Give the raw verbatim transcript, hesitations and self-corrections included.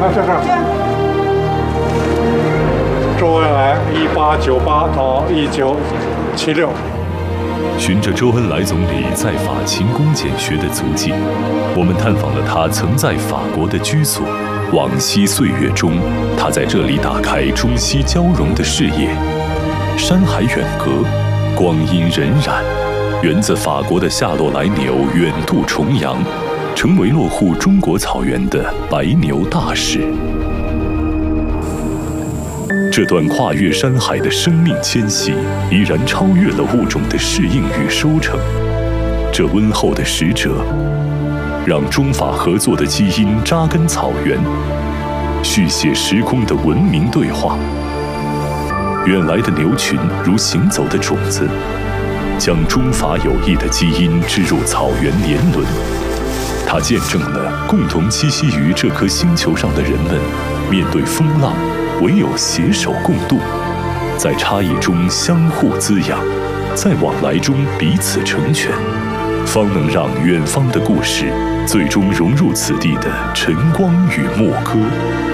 来这儿。周恩来，一八九八到一九七六。 循着周恩来总理在法勤工俭学的足迹，我们探访了他曾在法国的居所。往昔岁月中，他在这里打开中西交融的视野。山海远隔，光阴荏苒，源自法国的夏洛来牛远渡重洋，成为落户中国草原的白牛大使。这段跨越山海的生命迁徙，已然超越了物种的适应与收成。这温厚的使者，让中法合作的基因扎根草原，续写时空的文明对话。远来的牛群如行走的种子，将中法友谊的基因植入草原年轮。它见证了共同栖息于这颗星球上的人们，面对风浪，唯有携手共度，在差异中相互滋养，在往来中彼此成全，方能让远方的故事最终融入此地的晨光与牧歌。